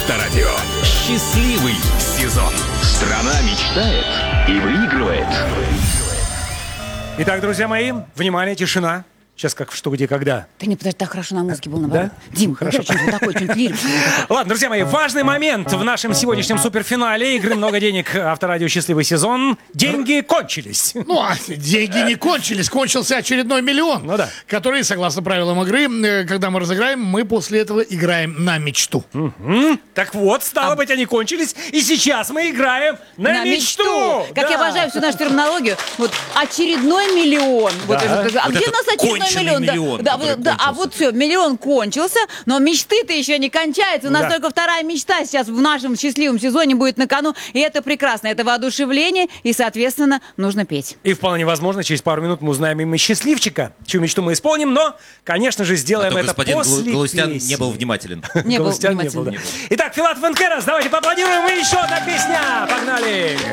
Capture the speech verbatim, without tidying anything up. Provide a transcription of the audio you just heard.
Авторадио. Счастливый сезон. Страна мечтает и выигрывает. Итак, друзья мои, внимание, тишина. Сейчас как в «Что, где, когда». Ты не подожди, так хорошо на музыке был наоборот. Да? Дим, Хорошо. хорошо. Что-нибудь такое, что-нибудь лирическое. Ладно, друзья мои, важный момент в нашем сегодняшнем суперфинале игры «Много денег». Авторадио «Счастливый сезон». Деньги кончились. Ну, а деньги не кончились. Кончился очередной миллион, Ну да. который, согласно правилам игры, э, когда мы разыграем, мы после этого играем на мечту. Так вот, стало быть, они кончились. И сейчас мы играем на, На мечту. Как Да. я обожаю всю нашу терминологию. Вот очередной миллион. Вот Да. это- а Вот где этот у нас очередной конченый миллион? Да, миллион, да, который да, а кончился. вот все, миллион кончился, но мечты-то еще не кончаются. У нас Да. только вторая мечта сейчас в нашем счастливом сезоне будет на кону. И это прекрасно. Это воодушевление. И, соответственно, нужно петь. И вполне возможно, через пару минут мы узнаем имя счастливчика, чью мечту мы исполним, но, конечно же, сделаем А то это господин после Глу- Галустян песни. не был внимателен. Не был Галустян не был, внимательный. да. Итак, Филатов энд Кэрос, давайте поаплодируем, и еще одна песня, погнали!